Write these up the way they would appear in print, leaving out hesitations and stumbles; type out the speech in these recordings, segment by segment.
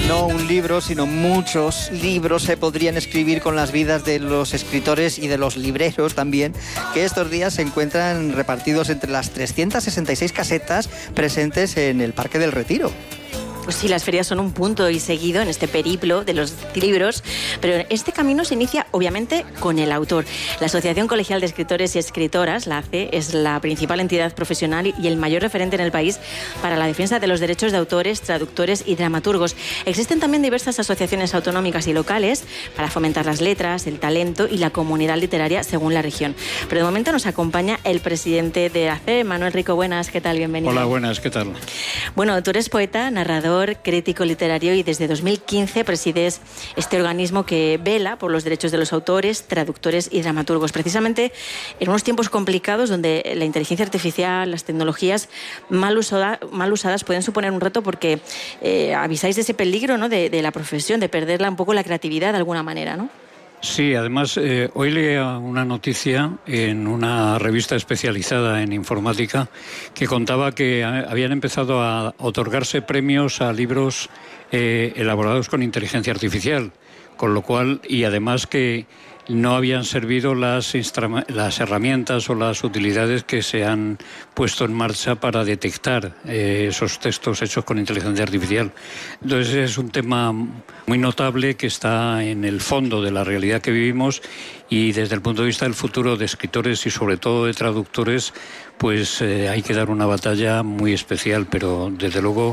No un libro, sino muchos libros se podrían escribir con las vidas de los escritores y de los libreros también, que estos días se encuentran repartidos entre las 366 casetas presentes en el Parque del Retiro. Pues sí, las ferias son un punto y seguido en este periplo de los libros, pero este camino se inicia obviamente con el autor. La Asociación Colegial de Escritores y Escritoras, la ACE, es la principal entidad profesional y el mayor referente en el país para la defensa de los derechos de autores, traductores y dramaturgos. Existen también diversas asociaciones autonómicas y locales para fomentar las letras, el talento y la comunidad literaria según la región. Pero de momento nos acompaña el presidente de ACE, Manuel Rico. Buenas, ¿qué tal? Bienvenido. Hola, buenas, ¿qué tal? Bueno, tú eres poeta, narrador, crítico literario y desde 2015 presides este organismo que vela por los derechos de los autores, traductores y dramaturgos. Precisamente en unos tiempos complicados donde la inteligencia artificial, las tecnologías mal usadas pueden suponer un reto porque avisáis de ese peligro, ¿no?, de la profesión, de perderla un poco la creatividad de alguna manera, ¿no? Sí, además, hoy leía una noticia en una revista especializada en informática que contaba que habían empezado a otorgarse premios a libros elaborados con inteligencia artificial, con lo cual, y además que no habían servido las herramientas o las utilidades que se han puesto en marcha para detectar esos textos hechos con inteligencia artificial. Entonces es un tema muy notable que está en el fondo de la realidad que vivimos y desde el punto de vista del futuro de escritores y sobre todo de traductores, pues hay que dar una batalla muy especial, pero desde luego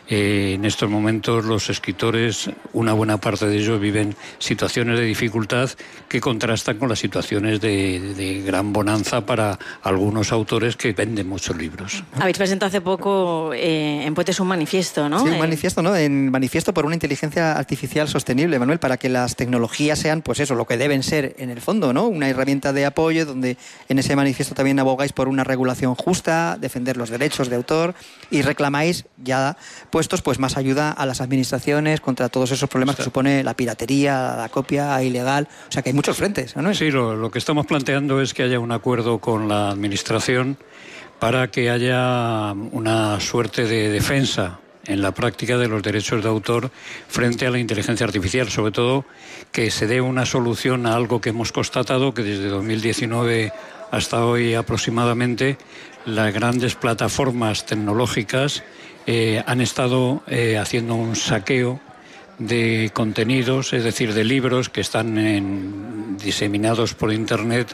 en estos momentos los escritores, una buena parte de ellos viven situaciones de dificultad que contrastan con las situaciones de gran bonanza para algunos autores que venden muchos libros. Habéis presentado hace poco en Poetes un manifiesto, ¿no? Sí, un manifiesto, ¿no? En manifiesto por una inteligencia artificial sostenible, Manuel, para que las tecnologías sean, pues eso, lo que deben ser en el fondo, ¿no? Una herramienta de apoyo donde en ese manifiesto también abogáis por una regulación justa, defender los derechos de autor y reclamáis ya puestos pues más ayuda a las administraciones contra todos esos problemas que supone la piratería, la copia ilegal. O sea que hay muchos frentes, ¿no? Sí, lo que estamos planteando es que haya un acuerdo con la administración para que haya una suerte de defensa en la práctica de los derechos de autor frente a la inteligencia artificial, sobre todo que se dé una solución a algo que hemos constatado que desde 2019 hasta hoy aproximadamente las grandes plataformas tecnológicas han estado haciendo un saqueo de contenidos, es decir, de libros que están diseminados por Internet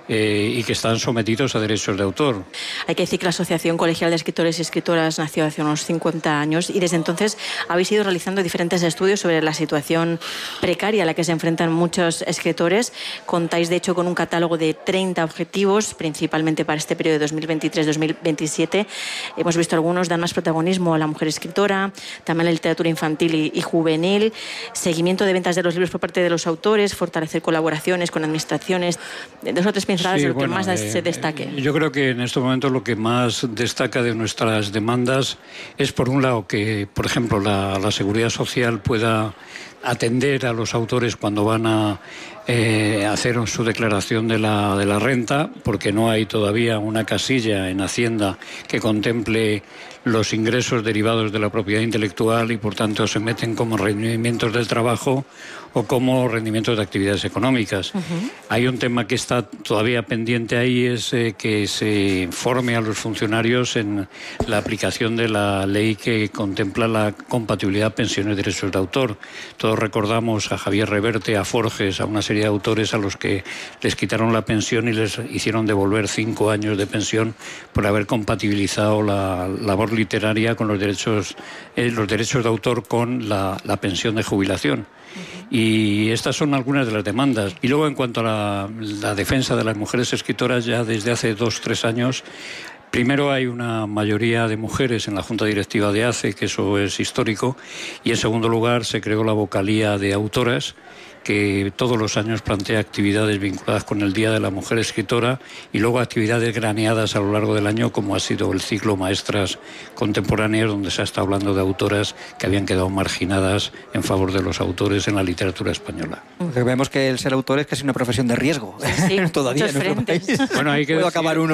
y que están sometidos a derechos de autor. Hay que decir que la Asociación Colegial de Escritores y Escritoras nació hace unos 50 años y desde entonces habéis ido realizando diferentes estudios sobre la situación precaria a la que se enfrentan muchos escritores. Contáis, de hecho, con un catálogo de 30 objetivos, principalmente para este periodo de 2023-2027. Hemos visto algunos dan más protagonismo a la mujer escritora, también la literatura infantil y juvenil, seguimiento de ventas de los libros por parte de los autores, fortalecer colaboraciones con administraciones. Dos o tres pinceladas de lo que más se destaque. Yo creo que en estos momentos lo que más destaca de nuestras demandas es, por un lado, que, por ejemplo, la Seguridad Social pueda atender a los autores cuando van a hacer su declaración de la renta, porque no hay todavía una casilla en Hacienda que contemple los ingresos derivados de la propiedad intelectual y por tanto se meten como rendimientos del trabajo o como rendimientos de actividades económicas. Hay un tema que está todavía pendiente ahí, es que se forme a los funcionarios en la aplicación de la ley que contempla la compatibilidad pensiones y derechos de autor. Todos recordamos a Javier Reverte, a Forges, a una serie de autores a los que les quitaron la pensión y les hicieron devolver 5 años de pensión por haber compatibilizado la labor literaria con los derechos de autor con la pensión de jubilación. Y estas son algunas de las demandas. Y luego, en cuanto a la defensa de las mujeres escritoras, ya desde hace 2-3 años, primero hay una mayoría de mujeres en la Junta Directiva de ACE, que eso es histórico, y en segundo lugar se creó la vocalía de autoras, que todos los años plantea actividades vinculadas con el Día de la Mujer Escritora y luego actividades graneadas a lo largo del año, como ha sido el ciclo Maestras Contemporáneas, donde se ha estado hablando de autoras que habían quedado marginadas en favor de los autores en la literatura española. Vemos que el ser autor es casi una profesión de riesgo. Sí, todavía en nuestro país. Bueno, hay que Puedo acabar uno